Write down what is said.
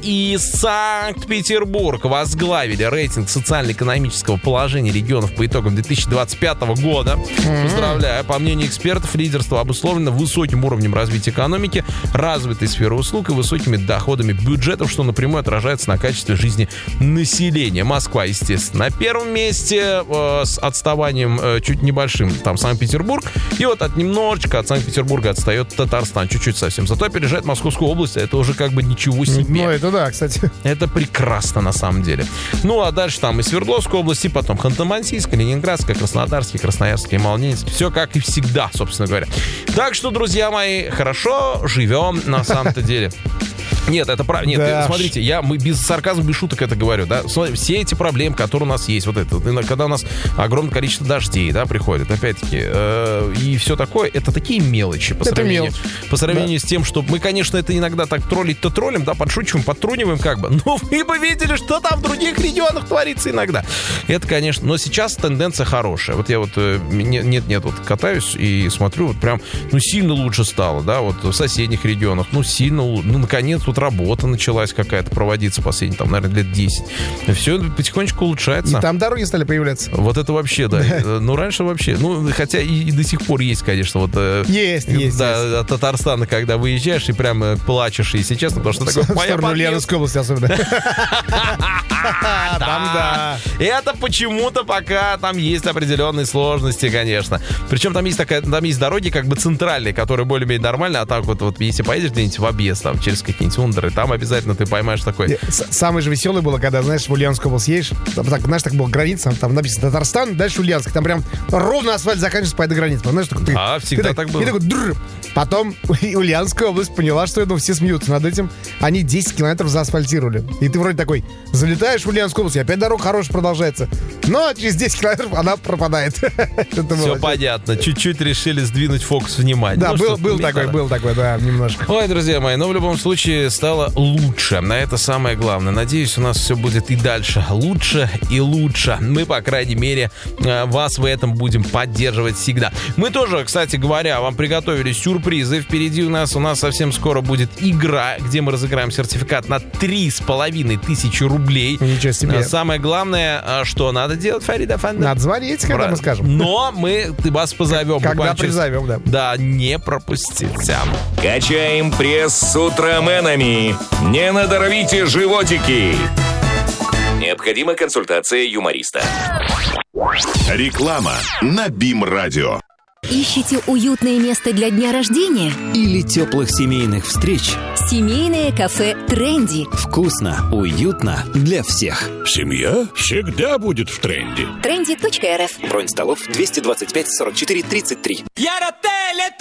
и Санкт-Петербург возглавили рейтинг социально-экономического положения регионов по итогам 2025 года. Поздравляю. По мнению экспертов, лидерство обусловлено высоким уровнем развития экономики, развитой сферы услуг и высокими доходами бюджетов, что напрямую отражается на качестве жизни населения. Москва, естественно, на первом месте, с отставанием чуть небольшим, там Санкт-Петербург. И вот немножечко от Санкт-Петербурга отстает Татарстан, чуть-чуть совсем. Зато опережает Московскую область, это уже как бы ничего себе. Ну, это да, кстати. Это прекрасно, на самом деле. Ну, а дальше там и Свердловская область, и потом Ханты-Мансийская, Ленинградская, Краснодарский, Красноярский, Молнинский. Все как и всегда, собственно говоря. Так что, друзья мои, хорошо живем на самом-то деле. Нет, это правда. Нет, да. Смотрите, мы без сарказма, без шуток это говорю, да. Все эти проблемы, которые у нас есть, вот это, когда у нас огромное количество дождей, да, приходит, опять-таки, и все такое, это такие мелочи по сравнению с тем, что мы, конечно, это иногда так троллить-то троллим, да, подшучиваем, подтруниваем как бы, но вы бы видели, что там в других регионах творится иногда. Это, конечно, но сейчас тенденция хорошая. Вот я вот вот катаюсь и смотрю, вот прям, сильно лучше стало, да, вот в соседних регионах, сильно, наконец, тут работа началась какая-то проводиться последние, там, наверное, лет 10. Все потихонечку улучшается. И там дороги стали появляться. Вот это вообще, да. Раньше вообще, хотя и до сих пор есть, конечно, вот... Есть. Да, от Татарстана, когда выезжаешь и прям плачешь, если честно, потому что такое... В сторону Ульяновской области особенно. Там, да. Это почему-то пока там есть определенные сложности, конечно. Причем там есть дороги как бы центральные, которые более-менее нормальные, а так вот если поедешь где-нибудь в объезд, там, через какие-нибудь ундеры, там обязательно ты поймаешь такой... Самое же веселое было, когда, знаешь, в Ульяновскую область едешь, знаешь, так была граница, там написано Татарстан, дальше Ульяновск, там прям ровно асфальт заканчивается по этой границе. Знаешь, всегда так было. И такой, потом Ульяновская область поняла, что все смеются над этим. Они 10 километров заасфальтировали. И ты вроде такой, залетаешь в Ульяновскую область, и опять дорога хорошая продолжается. Но через 10 километров она пропадает. Все понятно. Чуть-чуть решили сдвинуть фокус внимания. Да, был такой, да, немножко. Ой, друзья мои, но в любом случае стало лучше. Это самое главное. Надеюсь, у нас все будет и дальше лучше и лучше. Мы, по крайней мере, вас в этом будем поддерживать всегда. Мы тоже, кстати говоря, вам приготовили сюрпризы. Впереди у нас совсем скоро будет игра, где мы разыграем сертификат на 3500 рублей. Ничего себе. Самое главное, что надо делать, Фарида Фанда? Надо звонить, когда мы скажем. Но мы вас позовем. Когда призовем, да. Да, не пропустите. Качаем пресс с утроменами. Не надорвите животики. Необходима консультация юмориста. Реклама на БИМ-радио. Ищете уютное место для дня рождения? Или теплых семейных встреч? Семейное кафе «Тренди». Вкусно, уютно для всех. Семья всегда будет в тренде. Trendy.rf. Бронь столов 225 44 33.